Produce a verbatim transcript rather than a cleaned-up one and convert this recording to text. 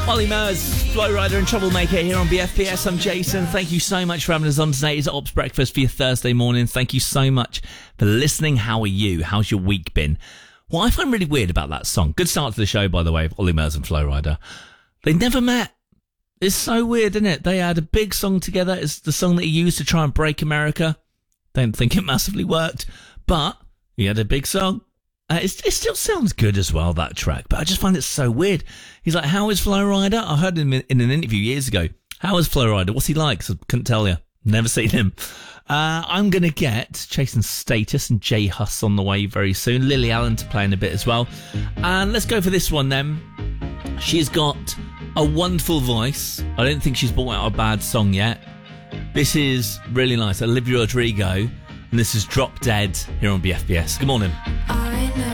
Ollie Murs, Flow Rider and Troublemaker here on B F P S. I'm Jason. Thank you so much for having us on today. It's Ops Breakfast for your Thursday morning. Thank you so much for listening. How are you? How's your week been? What I find really weird about that song, good start to the show, by the way, of Ollie Murs and Flow Rider, they never met. It's so weird, isn't it? They had a big song together. It's the song that he used to try and break America. Don't think it massively worked, but he had a big song. Uh, it's, it still sounds good as well, that track, but I just find it so weird. He's like, how is Flow Rider? I heard him in, in an interview years ago. How is Flow Rider? What's he like? So couldn't tell you. Never seen him. Uh, I'm going to get Jason Status and Jay Huss on the way very soon. Lily Allen to play in a bit as well. And let's go for this one then. She's got a wonderful voice. I don't think she's brought out a bad song yet. This is really nice. Olivia Rodrigo. And this is Drop Dead here on B F B S. Good morning. I